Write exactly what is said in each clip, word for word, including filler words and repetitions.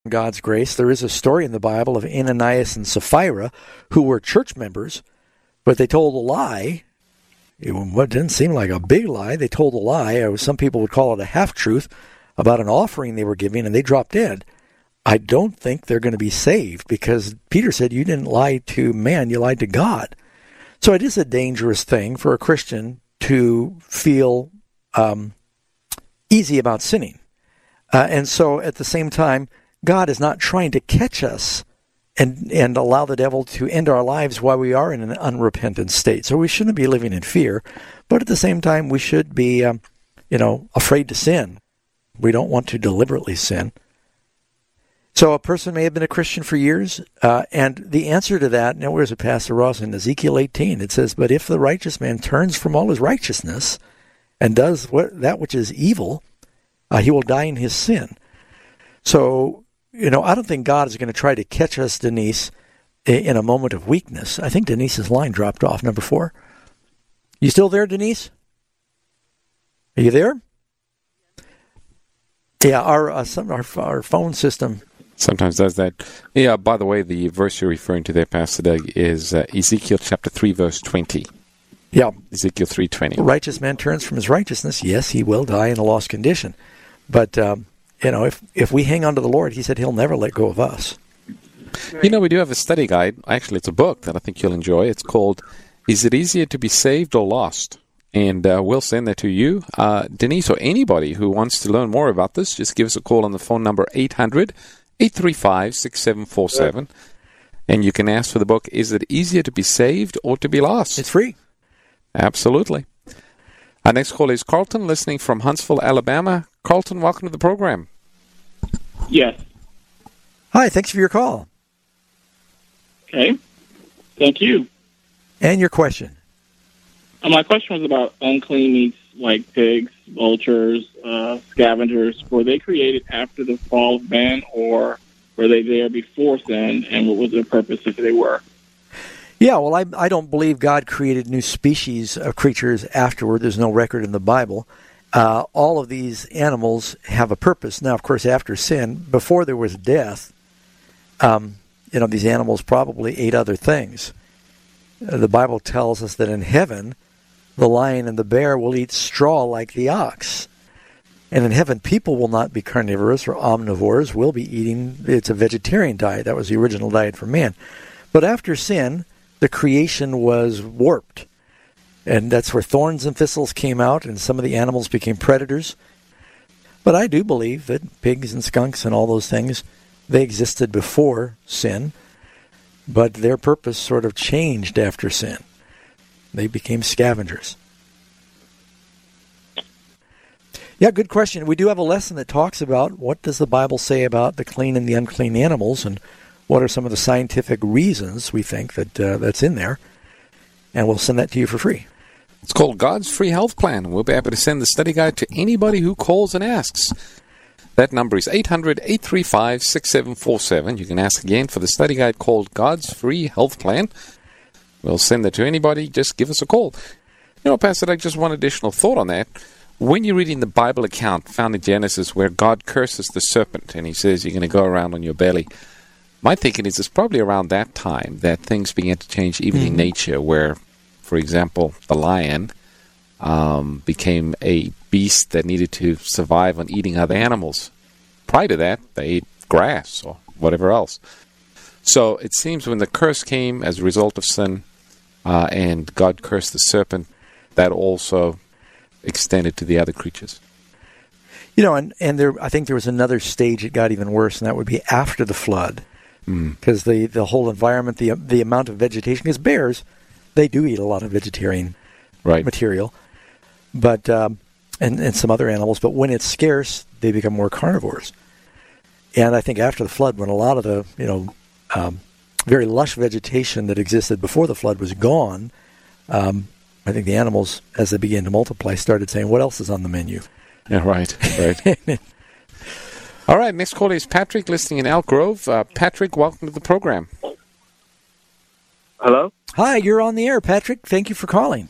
God's grace. There is a story in the Bible of Ananias and Sapphira who were church members, but they told a lie. It didn't seem like a big lie. They told a lie. Some people would call it a half-truth about an offering they were giving, and they dropped dead. I don't think they're going to be saved because Peter said you didn't lie to man, you lied to God. So it is a dangerous thing for a Christian to feel um, easy about sinning. Uh, and so at the same time, God is not trying to catch us and and allow the devil to end our lives while we are in an unrepentant state. So we shouldn't be living in fear, but at the same time, we should be, um, you know, afraid to sin. We don't want to deliberately sin. So a person may have been a Christian for years, uh, and the answer to that, now where's it, Pastor Ross? In Ezekiel eighteen, it says, but if the righteous man turns from all his righteousness and does what, that which is evil, uh, he will die in his sin. So, you know, I don't think God is going to try to catch us, Denise, in a moment of weakness. I think Denise's line dropped off, number four. You still there, Denise? Are you there? Yeah, our uh, some, our, our phone system sometimes does that. Yeah, by the way, the verse you're referring to there, Pastor Doug, is uh, Ezekiel chapter three, verse twenty. Yeah. Ezekiel three twenty. A righteous man turns from his righteousness. Yes, he will die in a lost condition. But, um, you know, if, if we hang on to the Lord, he said he'll never let go of us. You know, we do have a study guide. Actually, it's a book that I think you'll enjoy. It's called, Is It Easier to Be Saved or Lost? And uh, we'll send that to you. Uh, Denise, or anybody who wants to learn more about this, just give us a call on the phone number eight hundred, eight three five, six seven four seven. And you can ask for the book, Is It Easier to Be Saved or to Be Lost? It's free. Absolutely. Our next call is Carlton, listening from Huntsville, Alabama. Carlton, welcome to the program. Yes. Hi, thanks for your call. Okay. Thank you. And your question? Uh, my question was about unclean meats like pigs, vultures, uh, scavengers. Were they created after the fall of man, or were they there before sin, and what was their purpose if they were? Yeah, well, I, I don't believe God created new species of creatures afterward. There's no record in the Bible. Uh, all of these animals have a purpose. Now, of course, after sin, before there was death, um, you know, these animals probably ate other things. Uh, the Bible tells us that in heaven, the lion and the bear will eat straw like the ox. And in heaven, people will not be carnivorous or omnivores. We'll be eating, it's a vegetarian diet. That was the original diet for man. But after sin, the creation was warped. And that's where thorns and thistles came out, and some of the animals became predators. But I do believe that pigs and skunks and all those things, they existed before sin, but their purpose sort of changed after sin. They became scavengers. Yeah, good question. We do have a lesson that talks about what does the Bible say about the clean and the unclean animals, and what are some of the scientific reasons we think that uh, that's in there. And we'll send that to you for free. It's called God's Free Health Plan. We'll be able to send the study guide to anybody who calls and asks. That number is eight hundred, eight three five, six seven four seven. You can ask again for the study guide called God's Free Health Plan. We'll send that to anybody. Just give us a call. You know, Pastor Doug, just one additional thought on that. When you're reading the Bible account found in Genesis where God curses the serpent and he says you're going to go around on your belly, my thinking is it's probably around that time that things began to change even mm-hmm. in nature where, for example, the lion um, became a beast that needed to survive on eating other animals. Prior to that, they ate grass or whatever else. So it seems when the curse came as a result of sin uh, and God cursed the serpent, that also extended to the other creatures. You know, and, and there, I think there was another stage that got even worse, and that would be after the flood. Because mm. the, the whole environment, the the amount of vegetation, because bears, they do eat a lot of vegetarian right. material, but um, and, and some other animals, but when it's scarce, they become more carnivores. And I think after the flood, when a lot of the, you know, um, very lush vegetation that existed before the flood was gone, um, I think the animals, as they began to multiply, started saying, what else is on the menu? Yeah, right, right. All right, next call is Patrick, listening in Elk Grove. Uh, Patrick, welcome to the program. Hello? Hi, you're on the air, Patrick. Thank you for calling.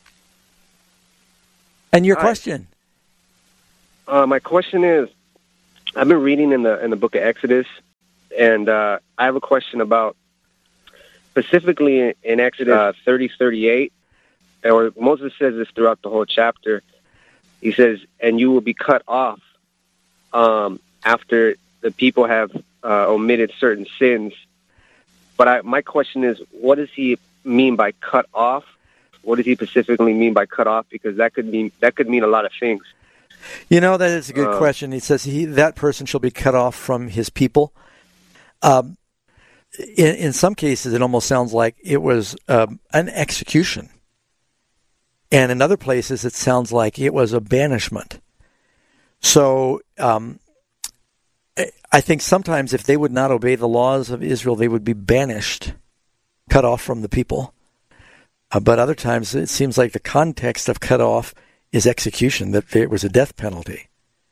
And your Hi. question? Uh, my question is, I've been reading in the in the book of Exodus, And uh, I have a question about specifically in, in Exodus uh, thirty thirty-eight, or Moses says this throughout the whole chapter. He says, and you will be cut off um, after the people have uh, omitted certain sins. But I, my question is, what does he mean by cut off? What does he specifically mean by cut off? Because that could mean that could mean a lot of things. You know, that is a good uh, question. He says he that person shall be cut off from his people. Um, in, in some cases, it almost sounds like it was um, an execution. And in other places, it sounds like it was a banishment. So um, I think sometimes if they would not obey the laws of Israel, they would be banished, cut off from the people. Uh, but other times, it seems like the context of cut off is execution, that there was a death penalty.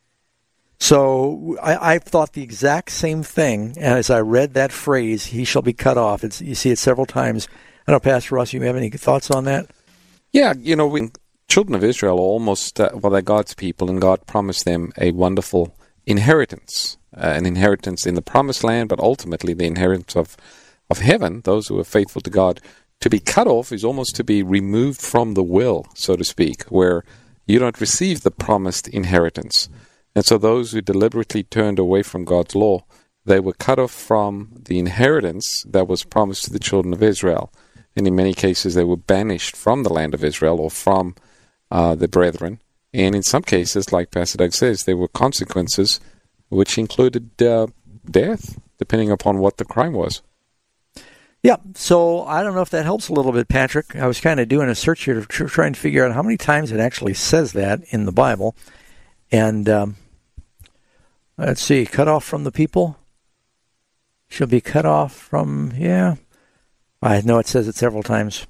So I, I thought the exact same thing as I read that phrase, he shall be cut off. It's, you see it several times. I don't know, Pastor Ross, you have any thoughts on that? Yeah, you know, we, children of Israel are almost, uh, well, they're God's people, and God promised them a wonderful inheritance, uh, an inheritance in the promised land, but ultimately the inheritance of, of heaven, those who are faithful to God. To be cut off is almost to be removed from the will, so to speak, where you don't receive the promised inheritance. And so those who deliberately turned away from God's law, they were cut off from the inheritance that was promised to the children of Israel. And in many cases, they were banished from the land of Israel or from uh, the brethren. And in some cases, like Pastor Doug says, there were consequences which included uh, death, depending upon what the crime was. Yeah, so I don't know if that helps a little bit, Patrick. I was kind of doing a search here to tr- try and figure out how many times it actually says that in the Bible. And um, let's see, cut off from the people. Shall be cut off from, yeah. I know it says it several times.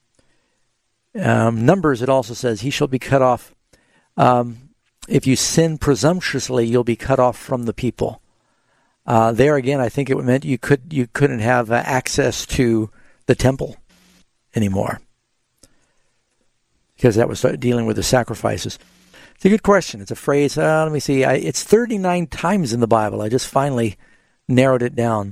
Um, Numbers, it also says, he shall be cut off. Um, if you sin presumptuously, you'll be cut off from the people. Uh, there again, I think it meant you could you couldn't have uh, access to the temple anymore because that was dealing with the sacrifices. It's a good question. It's a phrase. Uh, let me see. I, it's thirty-nine times in the Bible. I just finally narrowed it down.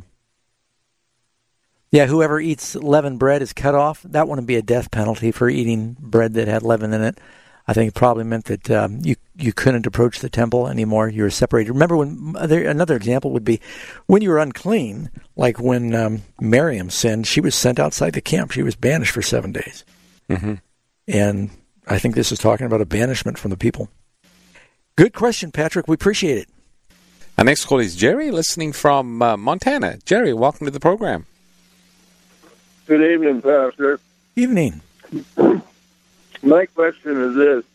Yeah, whoever eats leavened bread is cut off. That wouldn't be a death penalty for eating bread that had leaven in it. I think it probably meant that um, you you couldn't approach the temple anymore. You were separated. Remember, when there, another example would be when you were unclean, like when um, Miriam sinned, she was sent outside the camp. She was banished for seven days. Mm-hmm. And I think this is talking about a banishment from the people. Good question, Patrick. We appreciate it. Our next call is Jerry, listening from uh, Montana. Jerry, welcome to the program. Good evening, Pastor. Evening. My question is this.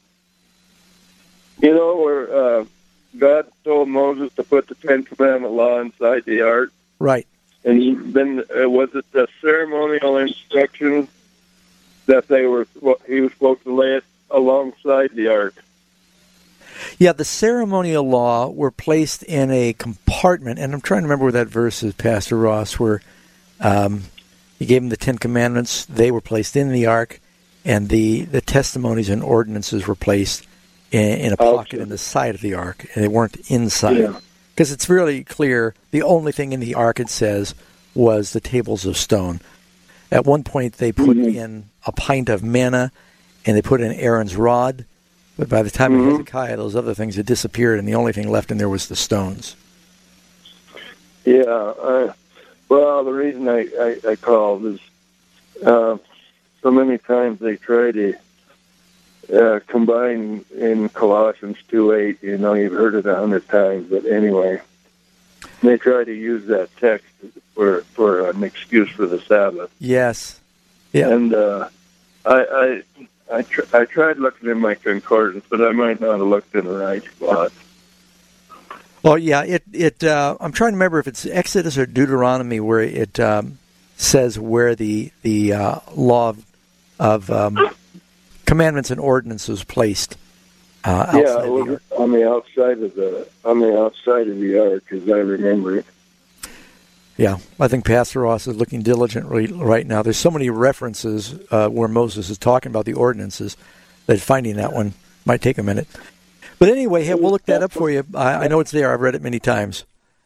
You know where uh, God told Moses to put the Ten Commandment law inside the ark? Right. And he, then uh, was it the ceremonial instructions that they were he was supposed to lay it alongside the ark? Yeah, the ceremonial law were placed in a compartment, and I'm trying to remember where that verse is, Pastor Ross, where um, he gave them the Ten Commandments. They were placed in the ark, and the, the testimonies and ordinances were placed in, in a pocket okay. in the side of the ark, and they weren't inside. Because yeah. it's really clear, the only thing in the ark, it says, was the tables of stone. At one point, they put mm-hmm. in a pint of manna, and they put in Aaron's rod. But by the time mm-hmm. of Hezekiah, those other things had disappeared, and the only thing left in there was the stones. Yeah. Uh, well, the reason I, I, I called is uh, so many times they try to uh, combine in Colossians two eight. You know, you've heard it a hundred times, but anyway, they try to use that text for for an excuse for the Sabbath. Yes. Yeah. And uh, I. I I, tr- I tried looking in my concordance, but I might not have looked in the right spot. Well, yeah, it it. Uh, I'm trying to remember if it's Exodus or Deuteronomy where it um, says where the the uh, law of, of um, commandments and ordinances placed. Uh, outside yeah, it was the on the outside of the on the outside of the ark, as I remember it. Yeah, I think Pastor Ross is looking diligently right now. There's so many references uh, where Moses is talking about the ordinances that finding that one might take a minute. But anyway, hey, we'll look that up for you. I, I know it's there. I've read it many times.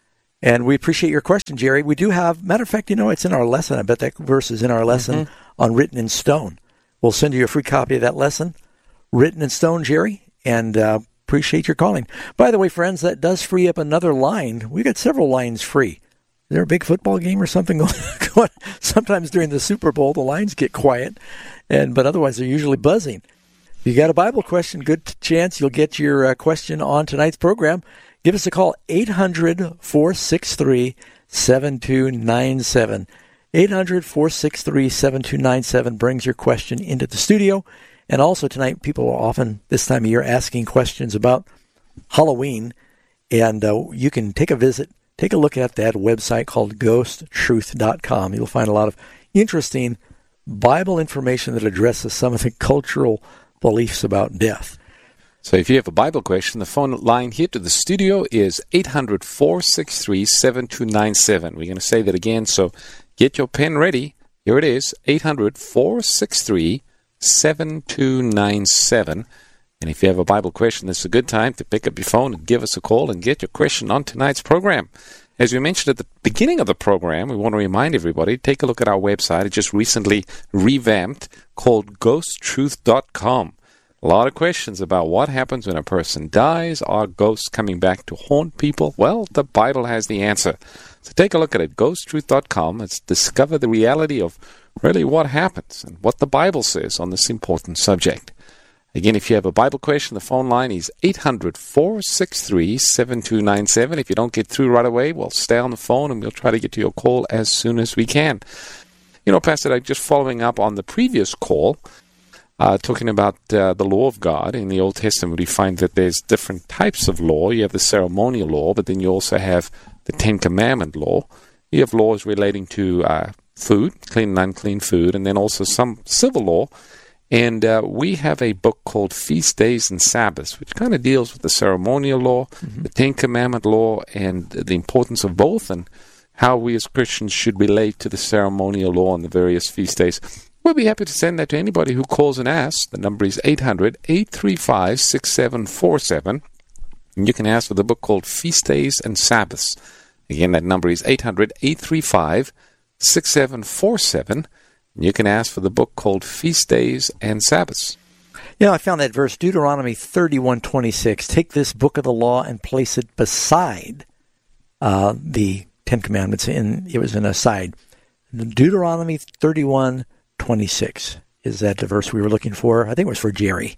And we appreciate your question, Jerry. We do have, matter of fact, you know, it's in our lesson. I bet that verse is in our lesson mm-hmm. on Written in Stone. We'll send you a free copy of that lesson, Written in Stone, Jerry, and uh, appreciate your calling. By the way, friends, that does free up another line. We got several lines free. Is there a big football game or something going on? Sometimes during the Super Bowl, the lines get quiet, and but otherwise they're usually buzzing. If you got a Bible question, good chance you'll get your uh, question on tonight's program. Give us a call, eight hundred, four six three, seven two nine seven. eight hundred, four six three, seven two nine seven brings your question into the studio. And also tonight, people are often this time of year asking questions about Halloween. And uh, you can take a visit, take a look at that website called ghost truth dot com. You'll find a lot of interesting Bible information that addresses some of the cultural beliefs about death. So if you have a Bible question, the phone line here to the studio is eight hundred, four six three, seven two nine seven. We're going to say that again, so get your pen ready. Here it is, eight hundred, four six three, seven two nine seven. And if you have a Bible question, this is a good time to pick up your phone and give us a call and get your question on tonight's program. As we mentioned at the beginning of the program, we want to remind everybody, take a look at our website. It just recently revamped, called ghost truth dot com. A lot of questions about what happens when a person dies. Are ghosts coming back to haunt people? Well, the Bible has the answer. So take a look at it, ghost truth dot com. Let's discover the reality of really what happens and what the Bible says on this important subject. Again, if you have a Bible question, the phone line is eight hundred, four six three, seven two nine seven. If you don't get through right away, well, stay on the phone and we'll try to get to your call as soon as we can. You know, Pastor, just following up on the previous call, Uh, talking about uh, the law of God. In the Old Testament, we find that there's different types of law. You have the ceremonial law, but then you also have the Ten Commandment law. You have laws relating to uh, food, clean and unclean food, and then also some civil law. And uh, we have a book called Feast Days and Sabbaths, which kind of deals with the ceremonial law, mm-hmm. the Ten Commandment law, and the importance of both, and how we as Christians should relate to the ceremonial law and the various feast days. We'll be happy to send that to anybody who calls and asks. The number is eight hundred, eight three five, six seven four seven. And you can ask for the book called Feast Days and Sabbaths. Again, that number is eight hundred, eight three five, six seven four seven. And you can ask for the book called Feast Days and Sabbaths. You know, I found that verse, Deuteronomy thirty-one twenty-six. Take this book of the law and place it beside uh, the Ten Commandments. In, it was an aside. Deuteronomy thirty-one twenty-six. Is that the verse we were looking for? I think it was for Jerry.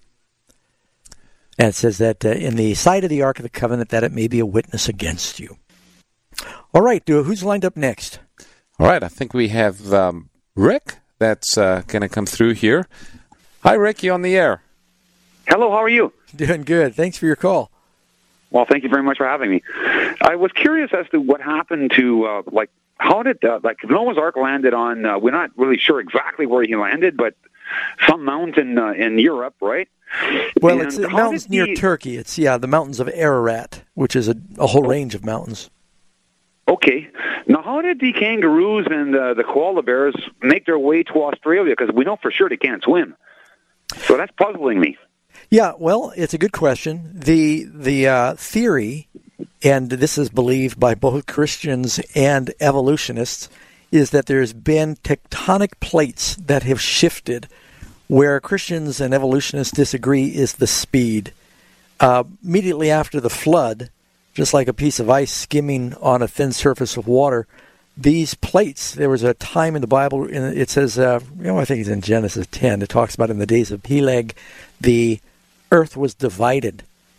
And it says that uh, in the sight of the Ark of the Covenant, that it may be a witness against you. All right, who's lined up next? All right, I think we have um, Rick that's uh, going to come through here. Hi, Rick, you on the air. Hello, how are you? Doing good. Thanks for your call. Well, thank you very much for having me. I was curious as to what happened to, uh, like, how did, uh, like, Noah's Ark landed on, uh, we're not really sure exactly where he landed, but some mountain uh, in Europe, right? Well, and it's the mountains near he... Turkey. It's, yeah, the mountains of Ararat, which is a, a whole range of mountains. Okay. Now, how did the kangaroos and uh, the koala bears make their way to Australia? Because we know for sure they can't swim. So that's puzzling me. Yeah, well, it's a good question. The the uh, theory, and this is believed by both Christians and evolutionists, is that there's been tectonic plates that have shifted. Where Christians and evolutionists disagree is the speed. Uh, immediately after the flood, just like a piece of ice skimming on a thin surface of water, these plates, there was a time in the Bible, it says, uh, you know, I think it's in Genesis ten, it talks about in the days of Peleg, the earth was divided.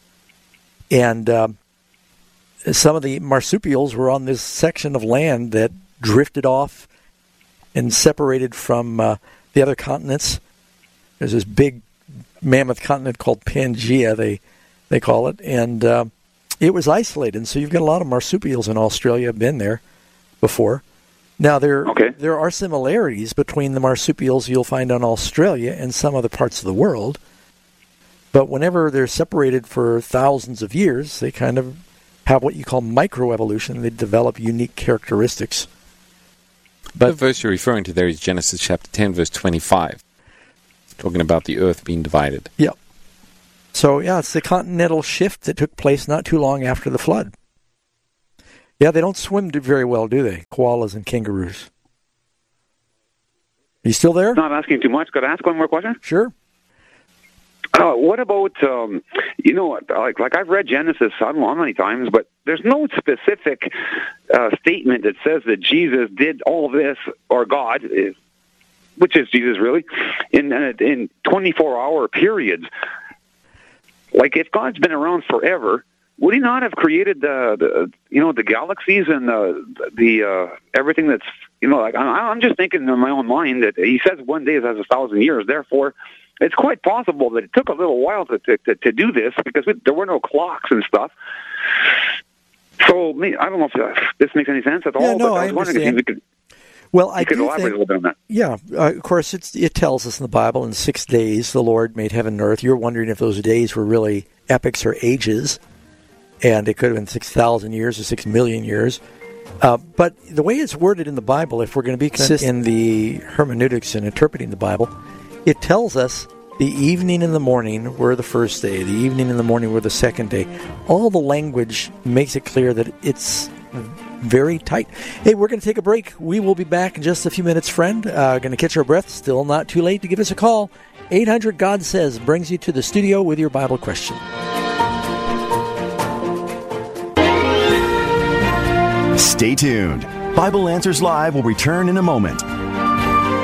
And um, some of the marsupials were on this section of land that drifted off and separated from uh, the other continents. There's this big mammoth continent called Pangaea, they they call it, and uh, it was isolated. And so you've got a lot of marsupials in Australia, been there before. Now, there okay. there are similarities between the marsupials you'll find in Australia and some other parts of the world. But whenever they're separated for thousands of years, they kind of have what you call microevolution. They develop unique characteristics. But the verse you're referring to there is Genesis chapter ten, verse twenty-five, talking about the earth being divided. Yeah. So, yeah, it's the continental shift that took place not too long after the flood. Yeah, they don't swim very well, do they? Koalas and kangaroos. You still there? Not asking too much. Could I ask one more question? Sure. Uh, what about, um, you know, like like I've read Genesis, I don't know how many times, but there's no specific uh, statement that says that Jesus did all this, or God, which is Jesus really, in uh, in twenty-four hour periods. Like, if God's been around forever, would he not have created the, the you know, the galaxies and the, the uh, everything that's, you know, like, I'm just thinking in my own mind that he says one day is as a thousand years, therefore, it's quite possible that it took a little while to to, to do this because we, there were no clocks and stuff. So, I don't know if uh, this makes any sense at all, yeah, no, but I was I wondering if you could, well, I you could do elaborate think, a little bit on that. Yeah, uh, of course, it's, it tells us in the Bible, in six days the Lord made heaven and earth. You're wondering if those days were really epochs or ages, and it could have been six thousand years or six million years. Uh, but the way it's worded in the Bible, if we're going to be consistent in the hermeneutics and interpreting the Bible, it tells us the evening and the morning were the first day, the evening and the morning were the second day. All the language makes it clear that it's very tight. Hey, we're going to take a break. We will be back in just a few minutes, friend. Uh, going to catch our breath. Still not too late to give us a call. eight hundred God Says brings you to the studio with your Bible question. Stay tuned. Bible Answers Live will return in a moment.